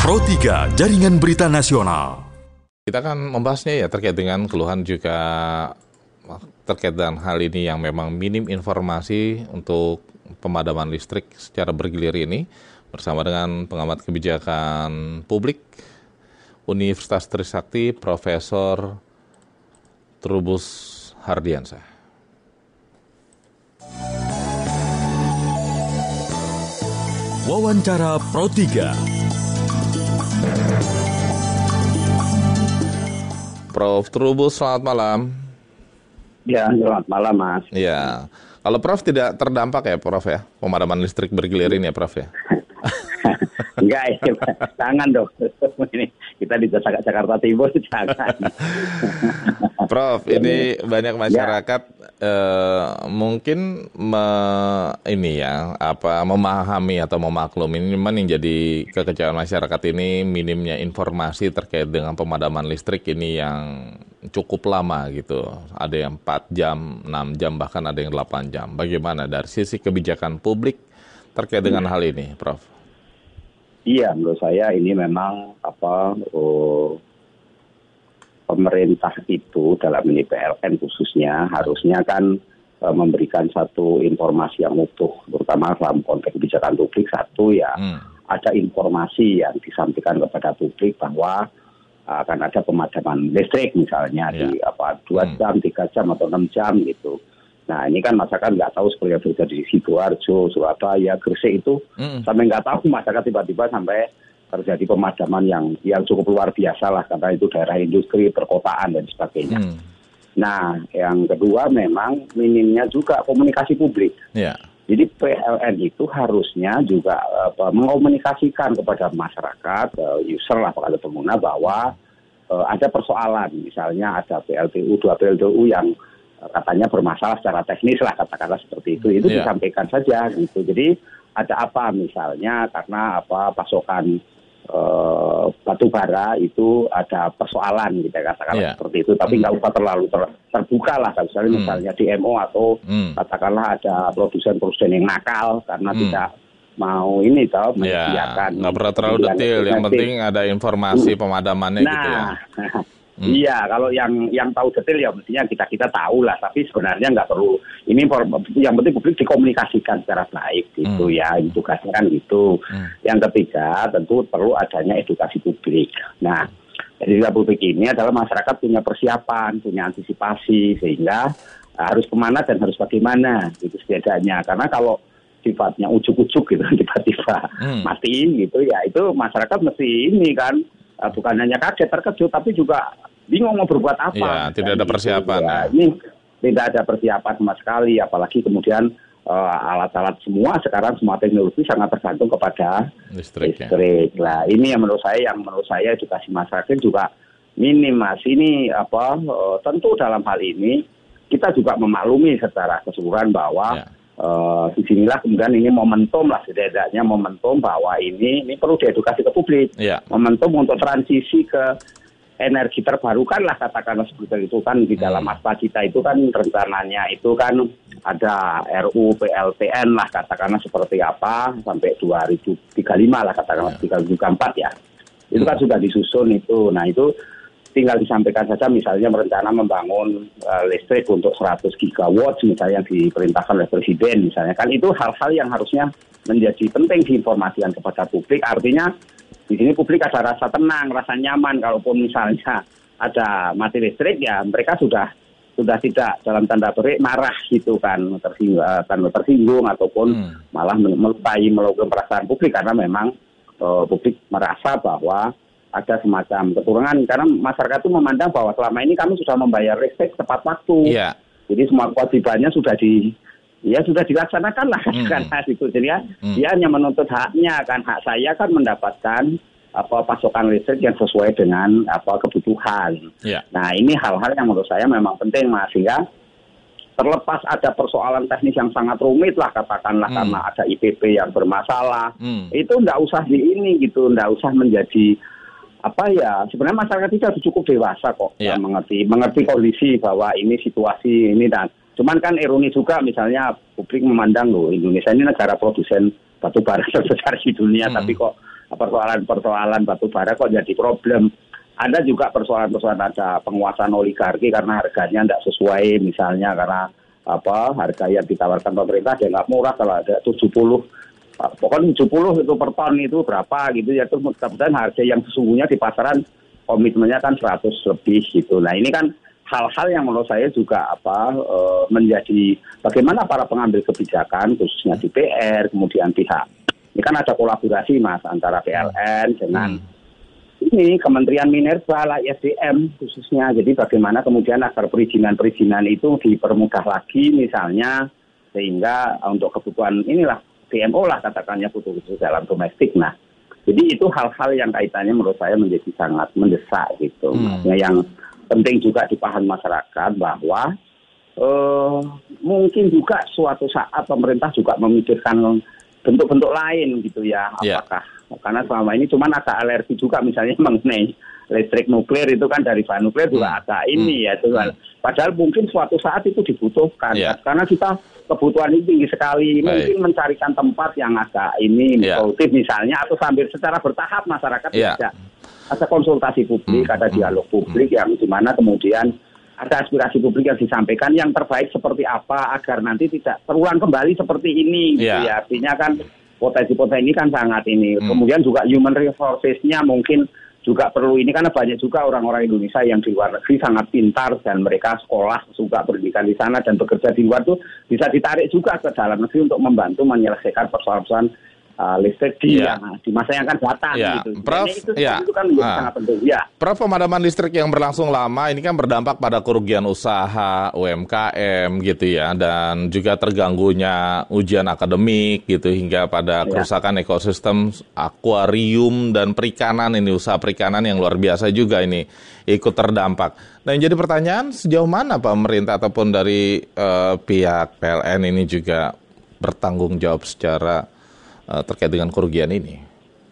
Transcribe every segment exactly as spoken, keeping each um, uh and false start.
Pro tiga, Jaringan Berita Nasional. Kita akan membahasnya ya terkait dengan keluhan juga terkait dengan hal ini yang memang minim informasi untuk pemadaman listrik secara bergilir ini bersama dengan pengamat kebijakan publik Universitas Trisakti Profesor Trubus Hardiansyah. Wawancara Pro tiga. Prof Trubus, selamat malam. Ya, selamat malam, Mas. Ya, kalau Prof tidak terdampak ya, Prof ya, pemadaman listrik bergilir ini ya, Prof ya? Enggak, ya, jangan dong. Ini kita di Jakarta Timur, jangan. Prof, ini banyak masyarakat ya. eh, mungkin me, ini ya, apa memahami atau memaklumi ini memang yang jadi kekecewaan masyarakat ini minimnya informasi terkait dengan pemadaman listrik ini yang cukup lama gitu. Ada yang empat jam, enam jam, bahkan ada yang delapan jam. Bagaimana dari sisi kebijakan publik terkait dengan hmm. hal ini, Prof? Iya, menurut saya ini memang apa oh, pemerintah itu dalam ini P L N khususnya harusnya kan e, memberikan satu informasi yang utuh, terutama dalam konteks kebijakan publik. Satu ya hmm. ada informasi yang disampaikan kepada publik bahwa akan ada pemadaman listrik misalnya ya. di apa dua hmm. jam, tiga jam atau enam jam gitu. Nah ini kan masyarakat nggak tahu seperti yang terjadi di Sidoarjo, Surabaya, Gresik itu mm. sampai nggak tahu masyarakat tiba-tiba sampai terjadi pemadaman yang yang cukup luar biasa lah karena itu daerah industri, perkotaan dan sebagainya. Mm. Nah yang kedua memang minimnya juga komunikasi publik. Yeah. Jadi P L N itu harusnya juga apa, mengkomunikasikan kepada masyarakat, uh, user lah pada pengguna bahwa uh, ada persoalan, misalnya ada P L T U, dua P L T U yang katanya bermasalah secara teknis lah, katakanlah seperti itu, itu yeah. disampaikan saja gitu. Jadi ada apa misalnya karena apa pasokan e, batu bara itu ada persoalan gitu katakanlah yeah. seperti itu, tapi nggak mm. usah terlalu ter, terbuka lah, misalnya, mm. misalnya D M O atau mm. katakanlah ada produsen-produsen yang nakal karena mm. tidak mau ini tahu menyediakan. Yeah. Nggak perlu terlalu detail, yang penting ada informasi mm. pemadamannya nah, gitu ya. Hmm. Iya, kalau yang yang tahu detail ya mestinya kita kita tahu lah. Tapi sebenarnya nggak perlu. Ini yang penting publik dikomunikasikan secara baik gitu hmm. ya. Tugasnya kan gitu. Hmm. Yang ketiga tentu perlu adanya edukasi publik. Nah, edukasi publik ini adalah masyarakat punya persiapan, punya antisipasi sehingga harus kemana dan harus bagaimana itu setidaknya. Karena kalau sifatnya ujuk-ujuk gitu tiba-tiba hmm. mati gitu ya itu masyarakat mesti ini kan. Bukan hanya kaget, terkejut, tapi juga bingung mau berbuat apa. Ya, tidak ada persiapan. Gitu, ya. Ini tidak ada persiapan sama sekali, apalagi kemudian uh, alat-alat semua sekarang semua teknologi sangat tergantung kepada listrik. listrik. Ya. Nah, ini yang menurut saya, yang menurut saya edukasi masyarakat juga minim, Mas. Ini apa? Uh, tentu dalam hal ini kita juga memaklumi secara keseluruhan bahwa ya. Uh, di sinilah kemudian ini momentum lah setidaknya momentum bahwa ini ini perlu diedukasi ke publik yeah. momentum untuk transisi ke energi terbarukan lah katakanlah seperti itu kan di dalam hmm. aspa kita itu kan rencananya itu kan ada R U P L T N lah katakanlah seperti apa sampai dua ribu tiga puluh lima lah katakanlah yeah. dua ribu tiga puluh empat ya itu hmm. kan sudah disusun itu. Nah itu tinggal disampaikan saja misalnya merencana membangun uh, listrik untuk seratus gigawatt misalnya diperintahkan oleh Presiden misalnya kan itu hal-hal yang harusnya menjadi penting diinformasikan kepada publik. Artinya di sini publik ada rasa tenang, rasa nyaman kalaupun misalnya ada mati listrik ya mereka sudah sudah tidak dalam tanda petik marah gitu kan tersinggung, kan tersinggung ataupun hmm. malah melukai melakukan perasaan publik karena memang uh, publik merasa bahwa ada semacam keturunan karena masyarakat itu memandang bahwa selama ini kami sudah membayar listrik tepat waktu. Yeah. Jadi semua kewajibannya sudah di ya sudah dilaksanakan lah mm. karena itu. Jadi ya mm. dia hanya menuntut haknya kan hak saya kan mendapatkan apa pasokan listrik yang sesuai dengan apa kebutuhan. Yeah. Nah, ini hal-hal yang menurut saya memang penting Mas ya. Terlepas ada persoalan teknis yang sangat rumit lah katakanlah mm. karena ada I P P yang bermasalah. Mm. Itu enggak usah di ini gitu, enggak usah menjadi apa ya sebenarnya masyarakat kita sudah cukup dewasa kok yeah. mengerti mengerti kondisi bahwa ini situasi ini dan cuman kan ironi juga misalnya publik memandang loh Indonesia ini negara produsen batu bara terbesar di dunia hmm. tapi kok apa persoalan-persoalan batu bara kok jadi problem. Ada juga persoalan-persoalan, ada penguasaan oligarki karena harganya tidak sesuai, misalnya karena apa harga yang ditawarkan pemerintah dia nggak murah, kalau ada tujuh puluh, pokoknya tujuh puluh itu per ton itu berapa gitu ya, itu mudah-mudahan harga yang sesungguhnya di pasaran komitmennya kan seratus lebih gitu. Nah ini kan hal-hal yang menurut saya juga apa e, menjadi bagaimana para pengambil kebijakan khususnya di D P R, kemudian pihak ini kan ada kolaborasi Mas antara P L N dengan hmm. ini Kementerian Minerba, I S D M khususnya. Jadi bagaimana kemudian agar perizinan-perizinan itu dipermudah lagi misalnya, sehingga untuk kebutuhan inilah D M O lah katakannya, kebutuhan dalam domestik. Nah, jadi itu hal-hal yang kaitannya menurut saya menjadi sangat mendesak gitu. Hmm. Maksudnya yang penting juga dipahami masyarakat bahwa eh, mungkin juga suatu saat pemerintah juga memikirkan bentuk-bentuk lain gitu ya. Apakah yeah. Karena selama ini cuman agak alergi juga misalnya mengenai listrik nuklir itu kan dari bahan nuklir juga hmm. agak ini hmm. ya Tuhan. Padahal mungkin suatu saat itu dibutuhkan yeah. karena kita kebutuhan ini tinggi sekali. Baik. Mungkin mencarikan tempat yang agak ini yeah. produktif misalnya, atau sambil secara bertahap masyarakat yeah. bisa ada konsultasi publik, hmm. ada dialog publik hmm. yang dimana kemudian ada aspirasi publik yang disampaikan yang terbaik seperti apa agar nanti tidak terulang kembali seperti ini. Yeah. Gitu ya. Artinya kan potensi-potensi ini kan sangat ini. Hmm. Kemudian juga human resources-nya mungkin juga perlu ini, karena banyak juga orang-orang Indonesia yang di luar negeri sangat pintar dan mereka sekolah, suka pendidikan di sana dan bekerja di luar tuh bisa ditarik juga ke dalam negeri untuk membantu menyelesaikan persoalan-persoalan uh, listrik di, ya. yang, di masa yang akan datang ya. gitu. Prof, itu, ya. itu kan menjadi ah. sangat penting. Ya. Prof, pemadaman listrik yang berlangsung lama ini kan berdampak pada kerugian usaha U M K M gitu ya, dan juga terganggunya ujian akademik gitu, hingga pada kerusakan ya. ekosistem akuarium dan perikanan, ini usaha perikanan yang luar biasa juga ini ikut terdampak. Nah, yang jadi pertanyaan, sejauh mana pemerintah ataupun dari uh, pihak P L N ini juga bertanggung jawab secara uh, terkait dengan kerugian ini?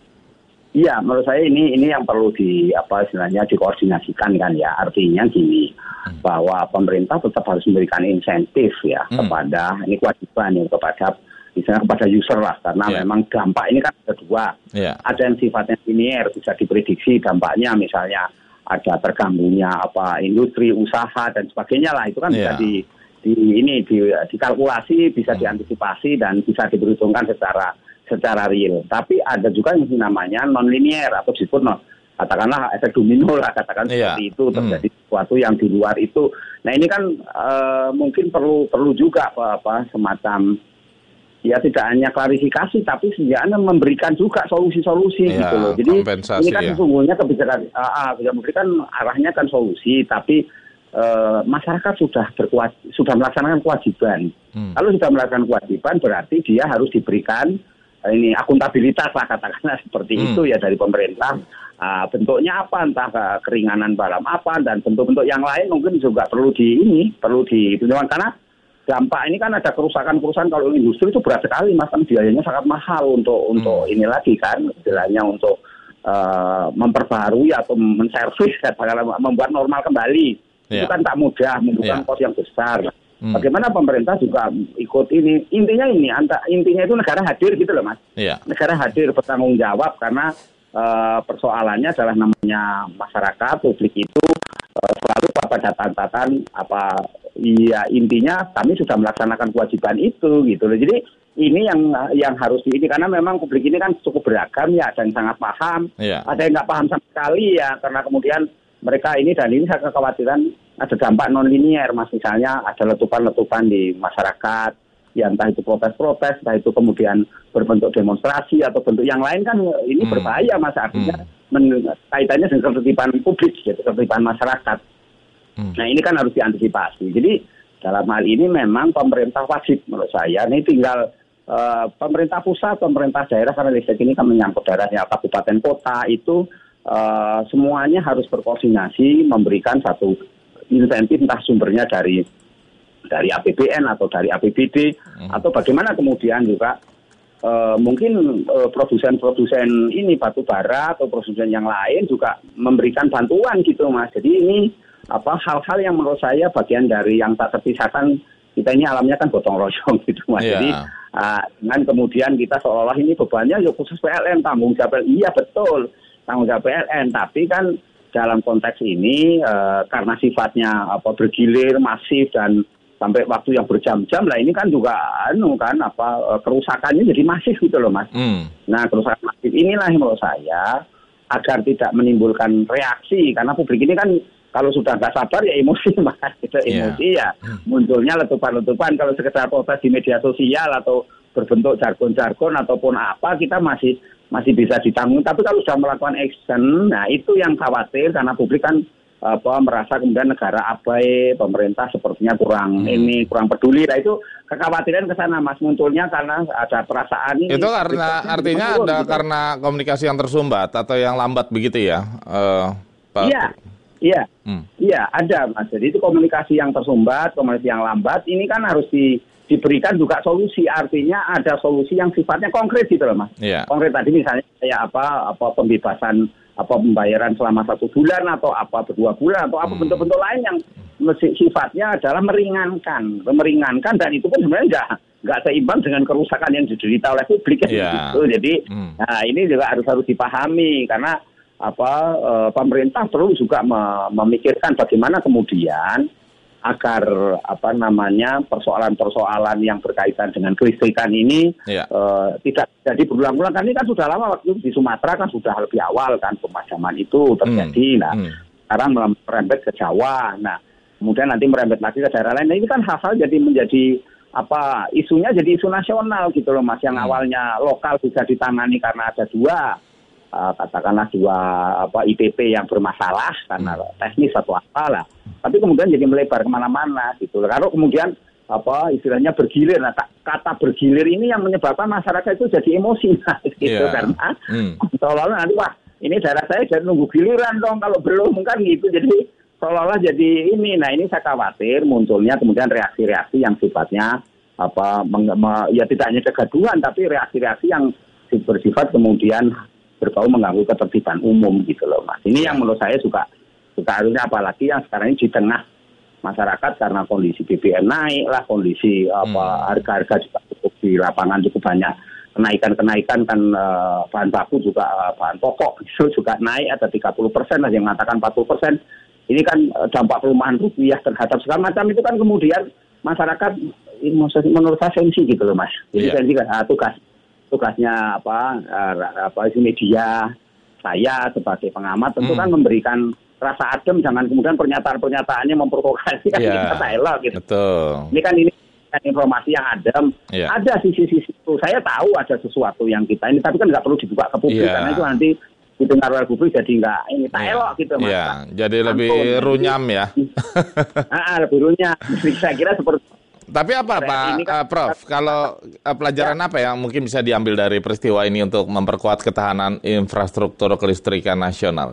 Iya, menurut saya ini ini yang perlu di apa istilahnya dikoordinasikan kan ya. Artinya gini, hmm. bahwa pemerintah tetap harus memberikan insentif ya hmm. kepada, ini kewajiban ya kepada misalnya kepada user lah, karena yeah. memang dampak ini kan ada dua. Yeah. Ada yang sifatnya linear, bisa diprediksi dampaknya, misalnya ada terganggunya apa industri, usaha dan sebagainya lah, itu kan yeah. bisa di, di ini di, dikalkulasi, bisa hmm. diantisipasi dan bisa diperhitungkan secara secara real. Tapi ada juga yang namanya non linear atau disebut no, katakanlah efek domino lah, katakan yeah. seperti itu, terjadi hmm. sesuatu yang di luar itu. Nah ini kan uh, mungkin perlu perlu juga apa, apa semacam ya tidak hanya klarifikasi, tapi sebenarnya memberikan juga solusi-solusi ya, gitu loh. Jadi ini kan ya. sesungguhnya kebijakan, uh, uh, memberikan arahnya kan solusi, tapi uh, masyarakat sudah berkuat, sudah melaksanakan kewajiban. Hmm. Kalau sudah melaksanakan kewajiban, berarti dia harus diberikan uh, ini akuntabilitas lah, katakanlah seperti hmm. itu ya dari pemerintah. Uh, bentuknya apa, entah uh, keringanan dalam apa, dan bentuk-bentuk yang lain mungkin juga perlu di ini, perlu ditunjukkan, karena dampak ini kan ada kerusakan-kerusakan. Kalau industri itu berat sekali, mas, kan biayanya sangat mahal untuk hmm. untuk ini lagi kan, istilahnya untuk uh, memperbarui atau menservis, katakanlah membuat normal kembali. Yeah. Itu kan tak mudah, membutuhkan yeah. kos yang besar. Hmm. Bagaimana pemerintah juga ikut ini? Intinya ini, anta, intinya itu negara hadir gitu loh, mas. Yeah. Negara hadir bertanggung jawab, karena uh, persoalannya adalah namanya masyarakat, publik itu uh, selalu pada catatan apa. Iya, intinya kami sudah melaksanakan kewajiban itu gitu loh. Jadi ini yang yang harus di ini, karena memang publik ini kan cukup beragam ya, ada yang sangat paham, yeah. ada yang nggak paham sama sekali ya, karena kemudian mereka ini, dan ini saya kekhawatiran ada dampak non linear, mas, misalnya ada letupan-letupan di masyarakat, ya entah itu protes-protes, entah itu kemudian berbentuk demonstrasi atau bentuk yang lain, kan ini hmm. berbahaya, mas, artinya hmm. men- kaitannya dengan ketertiban publik, gitu, ketertiban masyarakat. Hmm. Nah ini kan harus diantisipasi. Jadi dalam hal ini memang pemerintah wajib menurut saya. Ini tinggal uh, pemerintah pusat, pemerintah daerah, karena listrik ini kan menyangkut daerahnya kabupaten kota, itu uh, semuanya harus berkoordinasi memberikan satu insentif, entah sumbernya dari dari A P B N atau dari A P B D, hmm. atau bagaimana kemudian juga uh, mungkin uh, produsen-produsen ini batu bara atau produsen yang lain juga memberikan bantuan gitu, mas. Jadi ini apa hal-hal yang menurut saya bagian dari yang tak terpisahkan kita ini alamnya kan gotong royong gitu Mas. Yeah. Jadi uh, dengan kemudian kita seolah-olah ini bebannya ya khusus P L N, tanggung jawab P L N. Iya betul, tanggung jawab P L N. Tapi kan dalam konteks ini uh, karena sifatnya apa bergilir, masif dan sampai waktu yang berjam-jam lah ini kan juga anu kan apa kerusakannya jadi masif gitu loh Mas. Mm. Nah kerusakan masif inilah yang menurut saya agar tidak menimbulkan reaksi karena publik ini kan kalau sudah nggak sabar ya emosi Mas, itu emosi yeah. ya munculnya letupan-letupan. Kalau sekedar protes di media sosial atau berbentuk jargon-jargon ataupun apa kita masih masih bisa ditanggung. Tapi kalau sudah melakukan action, nah itu yang khawatir karena publik kan apa merasa kemudian negara abai, pemerintah sepertinya kurang hmm. ini kurang peduli. Nah itu kekhawatiran ke sana Mas munculnya karena ada perasaan ini. Itu karena artinya ada gitu. Karena komunikasi yang tersumbat atau yang lambat begitu ya, uh, Pak? Iya. Iya, hmm. iya ada Mas. Jadi itu komunikasi yang tersumbat, komunikasi yang lambat. Ini kan harus di, diberikan juga solusi. Artinya ada solusi yang sifatnya konkret gitu loh Mas. Yeah. Konkret tadi misalnya kayak apa, apa pembebasan, apa pembayaran selama satu bulan atau apa berdua bulan atau apa hmm. bentuk-bentuk lain yang sifatnya adalah meringankan, meringankan dan itu pun sebenarnya nggak nggak seimbang dengan kerusakan yang diderita oleh publik yeah. gitu. Jadi hmm. nah ini juga harus harus dipahami karena apa eh, pemerintah perlu juga memikirkan bagaimana kemudian agar apa namanya persoalan-persoalan yang berkaitan dengan kelistrikan ini yeah. eh, tidak jadi berulang-ulang. Kan ini kan sudah lama waktu di Sumatera kan sudah lebih awal kan pemajaman itu terjadi. Mm. Nah mm. sekarang merembet ke Jawa. Nah kemudian nanti merembet lagi ke daerah lain. Nah ini kan hal-hal jadi menjadi apa isunya jadi isu nasional gitu loh Mas. Yang mm. awalnya lokal bisa ditangani karena ada dua. Uh, katakanlah dua apa I P P yang bermasalah karena hmm. teknis atau apalah, tapi kemudian jadi melebar kemana-mana gitu. Kalau kemudian apa istilahnya bergilir, nah kata bergilir ini yang menyebabkan masyarakat itu jadi emosi nah, gitu yeah. karena hmm. seolah-olah nanti wah ini daerah saya jadi nunggu giliran dong kalau belum kan gitu. Jadi seolah-olah jadi ini. Nah ini saya khawatir munculnya kemudian reaksi-reaksi yang sifatnya apa meng- me- ya tidak hanya kegaduhan tapi reaksi-reaksi yang bersifat kemudian berbau mengganggu ketertiban umum gitu loh Mas. Ini yang menurut saya juga juga harusnya apalagi yang sekarang ini di tengah masyarakat karena kondisi B B M naik lah, kondisi apa hmm. harga-harga juga cukup di lapangan cukup banyak kenaikan-kenaikan kan uh, bahan baku juga uh, bahan pokok itu juga naik ada tiga puluh persen lah yang mengatakan empat puluh persen. Ini kan uh, dampak pelemahan rupiah terhadap segala macam itu kan kemudian masyarakat ini menurut saya sensi gitu loh Mas. Jadi yeah. sensi kan uh, tugas tugasnya apa uh, apa media saya sebagai pengamat tentu hmm. kan memberikan rasa adem, jangan kemudian pernyataan-pernyataannya memprovokasi kan yeah. kita tak elok gitu. Betul. Ini kan ini kan informasi yang adem. Yeah. Ada sisi-sisi itu. Saya tahu ada sesuatu yang kita ini tapi kan nggak perlu dibuka ke publik yeah. karena itu nanti didengar oleh publik jadi nggak ini tak yeah. elok gitu Mas. Yeah. Jadi lebih Ampun. runyam ya. Ah, lebih runyam. Saya kira seperti Tapi apa Pak kan, uh, Prof, kalau uh, pelajaran ya. apa yang mungkin bisa diambil dari peristiwa ini untuk memperkuat ketahanan infrastruktur kelistrikan nasional?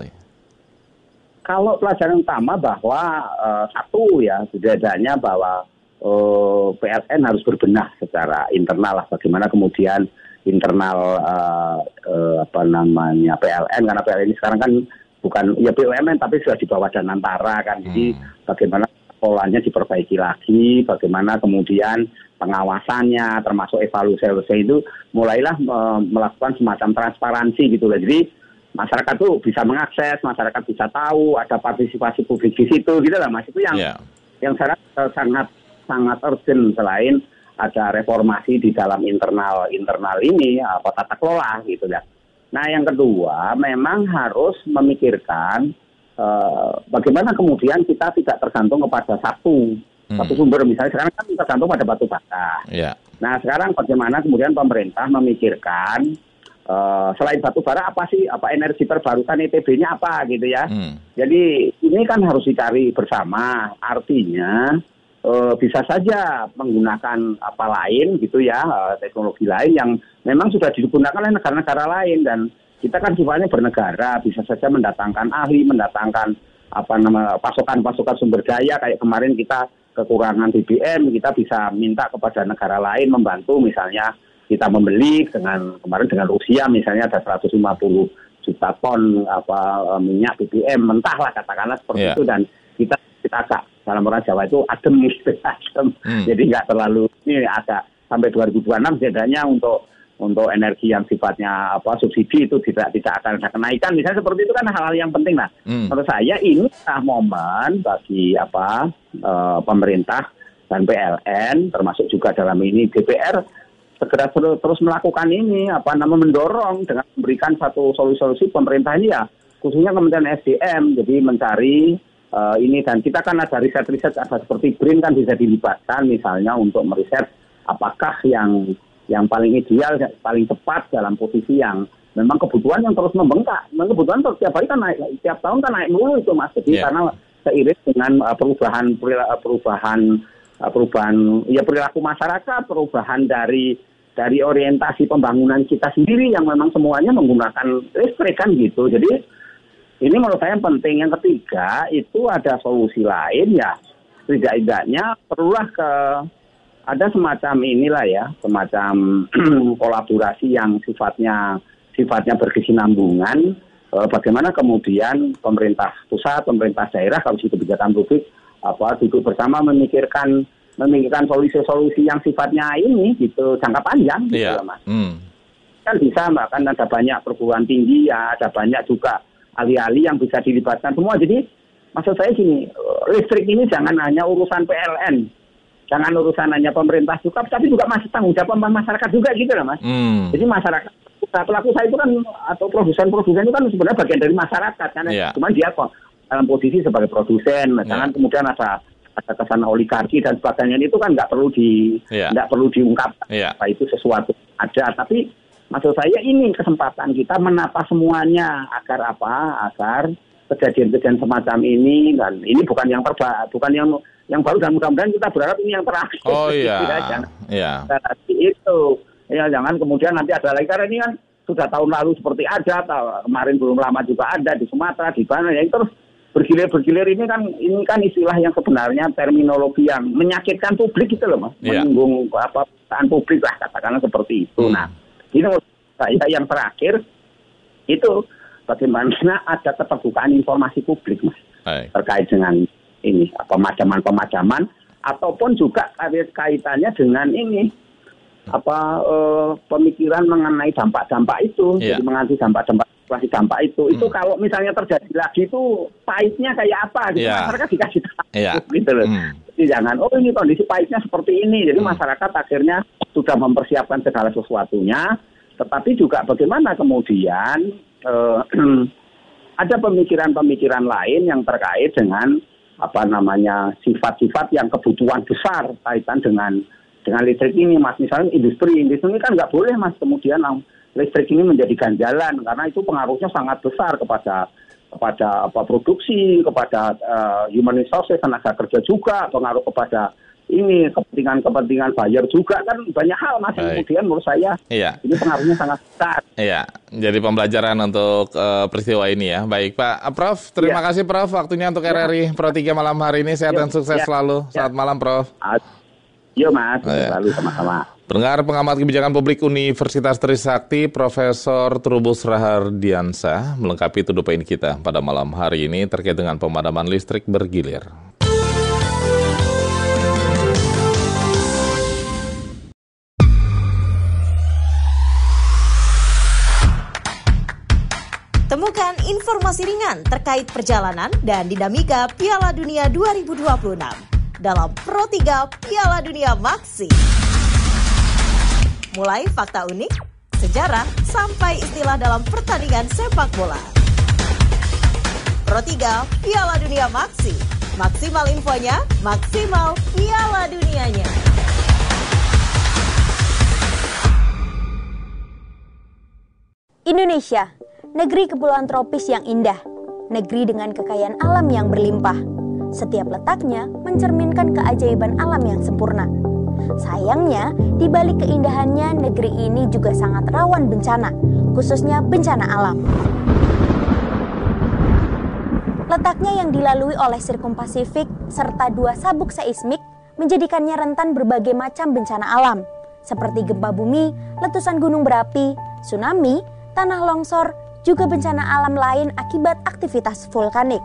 Kalau pelajaran utama bahwa uh, satu ya setidaknya bahwa uh, P L N harus berbenah secara internal lah. Bagaimana kemudian internal uh, uh, apa namanya P L N karena P L N ini sekarang kan bukan ya B U M N tapi sudah di bawah Danantara kan. Jadi hmm. bagaimana polanya diperbaiki lagi, bagaimana kemudian pengawasannya, termasuk evaluasi itu mulailah e, melakukan semacam transparansi gitu loh. Jadi masyarakat tuh bisa mengakses, masyarakat bisa tahu, ada partisipasi publik di situ gitu lah Mas. Itu yang yeah. yang sangat sangat sangat urgent selain ada reformasi di dalam internal internal ini apa tata kelola gitu ya. Nah yang kedua memang harus memikirkan Uh, bagaimana kemudian kita tidak tergantung kepada satu hmm. satu sumber misalnya sekarang kan kita tergantung pada batu bara. Yeah. Nah sekarang bagaimana kemudian pemerintah memikirkan uh, selain batu bara apa sih apa energi terbarukan E T B-nya apa gitu ya. Hmm. Jadi ini kan harus dicari bersama. Artinya uh, bisa saja menggunakan apa lain gitu ya uh, teknologi lain yang memang sudah digunakan oleh negara-negara lain dan kita kan sifatnya bernegara, bisa saja mendatangkan ahli, mendatangkan apa nama pasokan-pasokan sumber daya kayak kemarin kita kekurangan B B M, kita bisa minta kepada negara lain membantu misalnya kita membeli dengan kemarin dengan Rusia misalnya ada seratus lima puluh juta ton apa minyak B B M mentah lah katakanlah seperti yeah. itu dan kita kita agak dalam orang Jawa itu adem gitu, adem. Hmm. Jadi nggak terlalu ini agak sampai dua ribu dua puluh enam setidaknya untuk untuk energi yang sifatnya apa subsidi itu tidak tidak akan ada kenaikan. Misalnya seperti itu kan hal-hal yang penting lah. Hmm. Menurut saya ini adalah momen bagi apa uh, pemerintah dan P L N termasuk juga dalam ini D P R segera terus, terus melakukan ini apa namanya mendorong dengan memberikan satu solusi-solusi pemerintah ini ya khususnya Kementerian S D M jadi mencari uh, ini dan kita kan ada riset-riset ada seperti BRIN kan bisa dilibatkan misalnya untuk meriset apakah yang yang paling ideal paling tepat dalam posisi yang memang kebutuhan yang terus membengkak memang kebutuhan terus tiap hari kan naik tiap tahun kan naik mulu itu Mas jadi yeah. karena seiring dengan uh, perubahan perubahan perubahan ya perilaku masyarakat, perubahan dari dari orientasi pembangunan kita sendiri yang memang semuanya menggunakan listrik kan gitu. Jadi ini menurut saya penting. Yang ketiga itu ada solusi lain ya. Tidak-tidaknya perlulah ke ada semacam inilah ya, semacam kolaborasi yang sifatnya sifatnya berkesinambungan. Bagaimana kemudian pemerintah pusat, pemerintah daerah kalau itu kebijakan publik apa duduk bersama memikirkan memikirkan solusi-solusi yang sifatnya ini gitu jangka panjang gitu yeah. ya Mas. Hmm. Kan bisa Mbak kan ada banyak perguruan tinggi ya, ada banyak juga ahli-ahli yang bisa dilibatkan semua. Jadi maksud saya gini, listrik ini jangan hanya urusan P L N. Jangan urusan hanya pemerintah juga, tapi juga masih tanggung jawab masyarakat juga gitu lah Mas. Hmm. Jadi masyarakat pelaku usaha itu kan atau produsen-produsen itu kan sebenarnya bagian dari masyarakat kan. Yeah. Cuman dia kok dalam posisi sebagai produsen, yeah. jangan kemudian ada ada kesan oligarki dan sebagainya itu kan nggak perlu di yeah. nggak perlu diungkap yeah. apa itu sesuatu ada. Tapi maksud saya ini kesempatan kita menata semuanya agar apa? Agar kejadian-kejadian semacam ini dan ini bukan yang terba, bukan yang yang baru dan mudah-mudahan kita berharap ini yang terakhir. Oh iya. Jangan Iya. itu ya jangan kemudian nanti ada lagi karena ini kan sudah tahun lalu seperti ada, kemarin belum lama juga ada di Sumatera di mana ya terus bergilir-bergilir ini kan ini kan istilah yang sebenarnya terminologi yang menyakitkan publik gitu loh Mas. Yeah. Menyinggung apa perusahaan publik lah katakanlah seperti itu. Hmm. Nah, ini saya yang terakhir itu bagaimana ada keterbukaan informasi publik Mas. Hai. Terkait dengan ini pemajaman-pemajaman ataupun juga kaitannya dengan ini apa eh, pemikiran mengenai dampak-dampak itu. Yeah. Jadi mengenai dampak-dampak kasih dampak itu, hmm. itu kalau misalnya terjadi lagi itu pahitnya kayak apa gitu, yeah. masyarakat dikasih tahu yeah. gitu loh. Hmm. Jadi jangan, oh ini kondisi pahitnya seperti ini, jadi hmm. masyarakat akhirnya sudah mempersiapkan segala sesuatunya, tetapi juga bagaimana kemudian eh, ada pemikiran-pemikiran lain yang terkait dengan apa namanya sifat-sifat yang kebutuhan besar kaitan dengan dengan listrik ini Mas, misalnya industri, industri ini kan nggak boleh Mas kemudian listrik ini menjadi ganjalan karena itu pengaruhnya sangat besar kepada kepada apa produksi, kepada uh, human resources tenaga kerja juga, pengaruh kepada ini kepentingan-kepentingan buyer juga kan banyak hal Mas. Baik. Kemudian menurut saya iya. ini pengaruhnya sangat besar. Iya, jadi pembelajaran untuk uh, peristiwa ini ya. Baik Pak Prof, terima iya. kasih Prof waktunya untuk R R I Pro tiga malam hari ini. Sehat dan sukses iya. selalu. Selamat iya. malam Prof. Yo Mas, oh, iya. selalu sama-sama. Pendengar pengamat kebijakan publik Universitas Trisakti, Profesor Trubus Rahardiansah melengkapi to the point kita pada malam hari ini terkait dengan pemadaman listrik bergilir. Temukan informasi ringan terkait perjalanan dan dinamika Piala Dunia dua ribu dua puluh enam dalam Pro tiga Piala Dunia Maxi. Mulai fakta unik, sejarah, sampai istilah dalam pertandingan sepak bola. Pro tiga Piala Dunia Maxi. Maksimal infonya, maksimal Piala Dunianya. Indonesia, negeri kepulauan tropis yang indah, negeri dengan kekayaan alam yang berlimpah. Setiap letaknya mencerminkan keajaiban alam yang sempurna. Sayangnya, di balik keindahannya, negeri ini juga sangat rawan bencana, khususnya bencana alam. Letaknya yang dilalui oleh Sirkum Pasifik serta dua sabuk seismik menjadikannya rentan berbagai macam bencana alam, seperti gempa bumi, letusan gunung berapi, tsunami, tanah longsor, juga bencana alam lain akibat aktivitas vulkanik.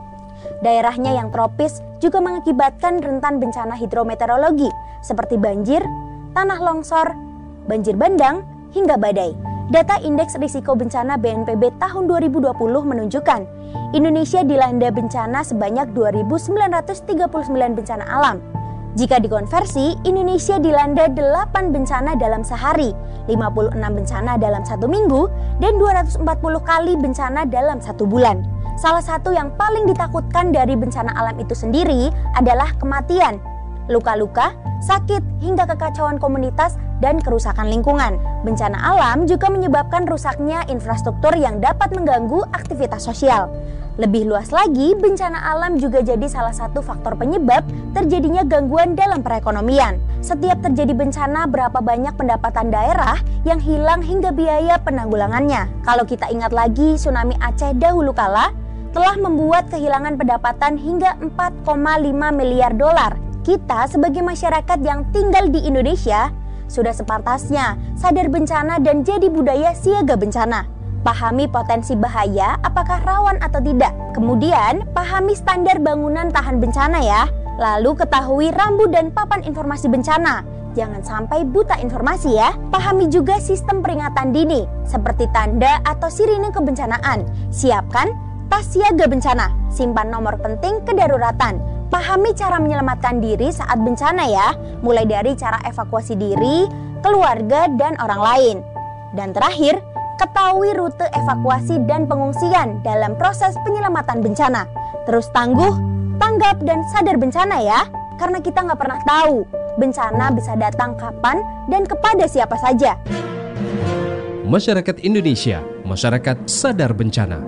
Daerahnya yang tropis juga mengakibatkan rentan bencana hidrometeorologi seperti banjir, tanah longsor, banjir bandang, hingga badai. Data Indeks Risiko Bencana B N P B tahun dua ribu dua puluh menunjukkan Indonesia dilanda bencana sebanyak dua ribu sembilan ratus tiga puluh sembilan bencana alam. Jika dikonversi, Indonesia dilanda delapan bencana dalam sehari, lima puluh enam bencana dalam satu minggu, dan dua ratus empat puluh kali bencana dalam satu bulan. Salah satu yang paling ditakutkan dari bencana alam itu sendiri adalah kematian, luka-luka, sakit, hingga kekacauan komunitas dan kerusakan lingkungan. Bencana alam juga menyebabkan rusaknya infrastruktur yang dapat mengganggu aktivitas sosial. Lebih luas lagi, bencana alam juga jadi salah satu faktor penyebab terjadinya gangguan dalam perekonomian. Setiap terjadi bencana, berapa banyak pendapatan daerah yang hilang hingga biaya penanggulangannya. Kalau kita ingat lagi, tsunami Aceh dahulu kala telah membuat kehilangan pendapatan hingga empat koma lima miliar dolar. Kita sebagai masyarakat yang tinggal di Indonesia sudah sepantasnya sadar bencana dan jadi budaya siaga bencana. Pahami potensi bahaya, apakah rawan atau tidak. Kemudian, pahami standar bangunan tahan bencana ya. Lalu ketahui rambu dan papan informasi bencana. Jangan sampai buta informasi ya. Pahami juga sistem peringatan dini, seperti tanda atau sirine kebencanaan. Siapkan tas siaga bencana. Simpan nomor penting kedaruratan. Pahami cara menyelamatkan diri saat bencana ya. Mulai dari cara evakuasi diri, keluarga, dan orang lain. Dan terakhir, ketahui rute evakuasi dan pengungsian dalam proses penyelamatan bencana. Terus tangguh, tanggap, dan sadar bencana ya. Karena kita nggak pernah tahu bencana bisa datang kapan dan kepada siapa saja. Masyarakat Indonesia, masyarakat sadar bencana.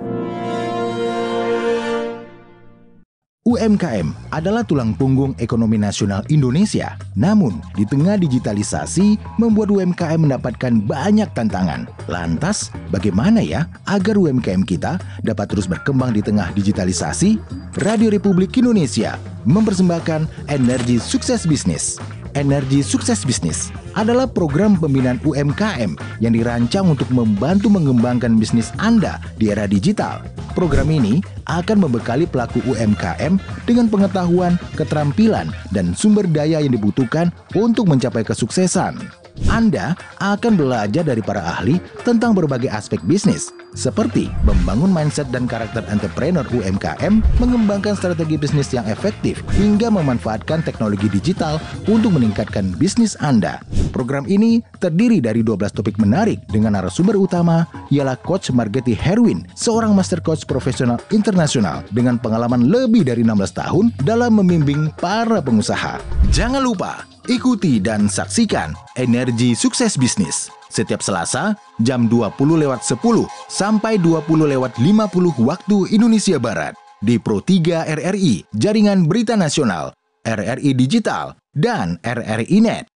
U M K M adalah tulang punggung ekonomi nasional Indonesia. Namun, di tengah digitalisasi, membuat U M K M mendapatkan banyak tantangan. Lantas, bagaimana ya agar U M K M kita dapat terus berkembang di tengah digitalisasi? Radio Republik Indonesia mempersembahkan Energi Sukses Bisnis. Energi Sukses Bisnis adalah program pembinaan U M K M yang dirancang untuk membantu mengembangkan bisnis Anda di era digital. Program ini akan membekali pelaku U M K M dengan pengetahuan, keterampilan, dan sumber daya yang dibutuhkan untuk mencapai kesuksesan. Anda akan belajar dari para ahli tentang berbagai aspek bisnis, seperti membangun mindset dan karakter entrepreneur U M K M, mengembangkan strategi bisnis yang efektif, hingga memanfaatkan teknologi digital untuk meningkatkan bisnis Anda. Program ini terdiri dari dua belas topik menarik dengan narasumber utama ialah Coach Margeti Herwin, seorang master coach profesional internasional dengan pengalaman lebih dari enam belas tahun dalam membimbing para pengusaha. Jangan lupa ikuti dan saksikan Energi Sukses Bisnis setiap Selasa jam dua puluh lewat sepuluh sampai dua puluh lewat lima puluh waktu Indonesia Barat di Pro tiga R R I, Jaringan Berita Nasional, R R I Digital, dan R R I Net.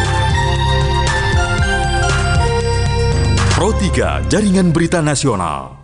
Pro tiga Jaringan Berita Nasional.